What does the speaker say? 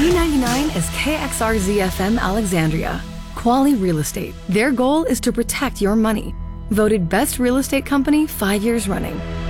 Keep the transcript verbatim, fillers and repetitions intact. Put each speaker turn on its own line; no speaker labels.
B ninety-nine is K X R Z F M Alexandria. Quality Real Estate. Their goal is to protect your money. Voted Best Real Estate Company five years running.